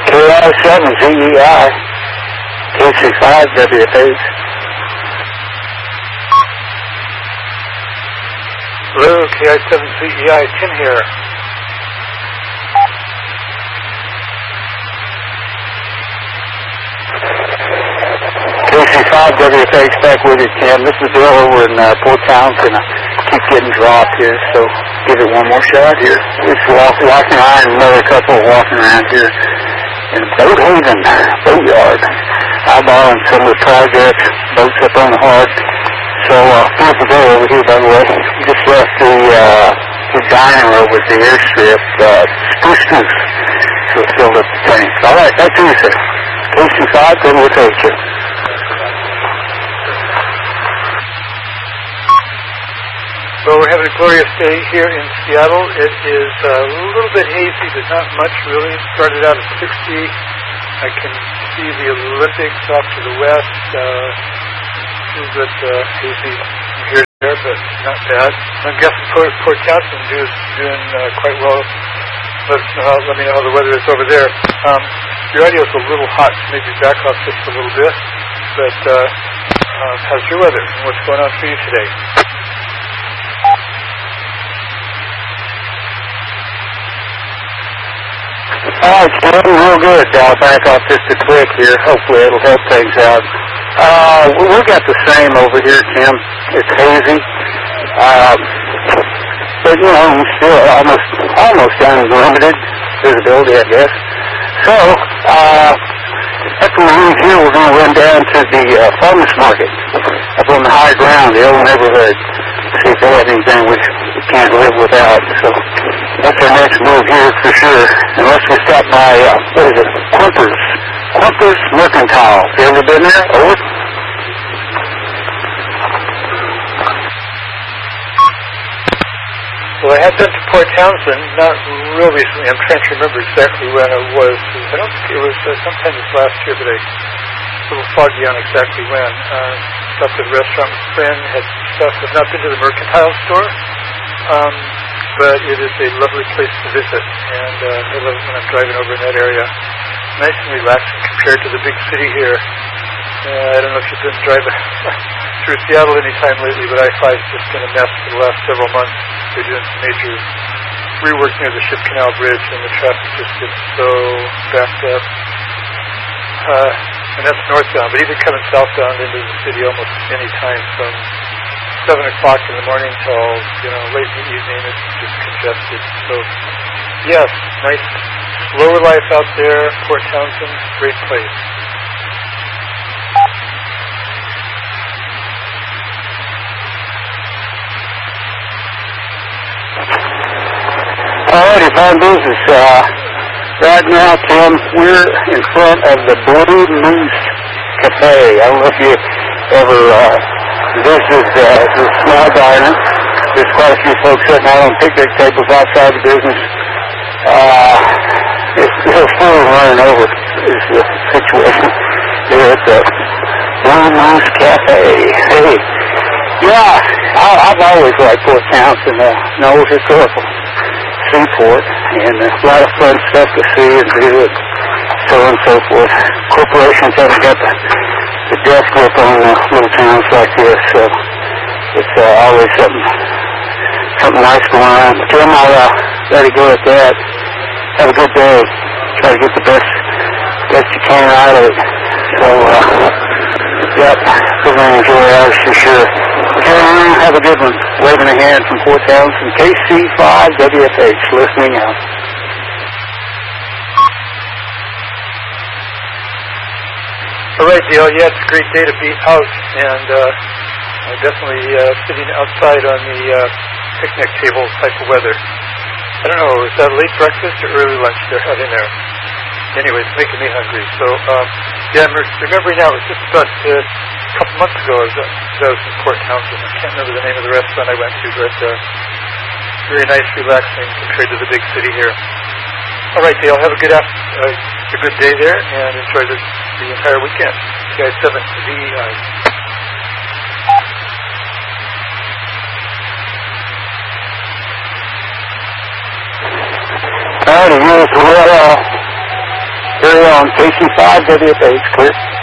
KI7ZEI, K65WFH. Hello, KI7ZEI, Tim here. KC5WFH back with you, Tim. This is Bill over in Port Townsend. I keep getting dropped here, so give it one more shot here. It's walking around, another couple walking around here in Boathaven Boatyard. Eyeballing some of the projects, boats up on the Hart. So, beautiful day over here, by the way. Just left the diner over at the airstrip, Spruce Goose. So it's filled up the tank. All right, back to you, sir. KC5, good with you. Well, we're having a glorious day here in Seattle. It is a little bit hazy, but not much really. It started out at 60. I can see the Olympics off to the west. A little bit hazy from here to there, but not bad. I'm guessing Port Townsend is doing quite well. Let me know how the weather is over there. Your audio is a little hot, so maybe back off just a little bit. But how's your weather and what's going on for you today? All right, Tim, real good. I'll back off just a click here. Hopefully it'll help things out. We got the same over here, Tim. It's hazy. But, you know, still almost unlimited visibility, I guess. So, after we leave here, we're going to run down to the farmers market up on the high ground, the old neighborhood. See if they have anything we can't live without. So that's our next move here for sure. Unless we stop by, what is it, Quimper's Mercantile. You ever been there? Over? Well, I have been to Port Townsend, not real recently. I'm trying to remember exactly when it was. I don't think it was sometime this last year, but I'm a little foggy on exactly when. Stopped at a restaurant with a friend, had some stuff. I've not been to the Mercantile store, but it is a lovely place to visit, and I love it when I'm driving over in that area. Nice and relaxing compared to the big city here. I don't know if you've been driving through Seattle any time lately, but I-5 has just been a mess for the last several months. They're doing some major rework near the Ship Canal Bridge, and the traffic just gets so backed up. And that's northbound, but even coming southbound into the city almost any time from 7 o'clock in the morning till, late in the evening, it's just congested. So, yes, nice, slower life out there. Port Townsend, great place. Alrighty, fine business. Right now, Tim, we're in front of the Blue Moose Cafe. I don't know if you ever visited the small diner. There's quite a few folks sitting out on picnic tables outside the business. It's full of running over is the situation here at the Blue Moose Cafe. Hey, yeah, I've always liked Port Townsend, an old historical seaport, and a lot of fun stuff to see and do, and so on and so forth. Corporations haven't got the death grip on little towns like this, so it's always something nice going on. Tim, I'll let it go at that. Have a good day. Try to get the best you can out of it. So, yep, we're going to enjoy ours for sure. Have a good one. Waving a hand from Port Townsend, KC5WFH, listening out. All right, Dale. Yeah, it's a great day to be out, and definitely sitting outside on the picnic table type of weather. I don't know, is that late breakfast or early lunch they're having there? Anyway, it's making me hungry. So, I'm remembering now, it was just about a couple months ago I was in Port Townsend. I can't remember the name of the restaurant I went to, but very nice, relaxing compared to the big city here. All right, Dale, have a good day there, and enjoy the entire weekend. KI7ZEI. All right, well, very on KC5 WFH, clear.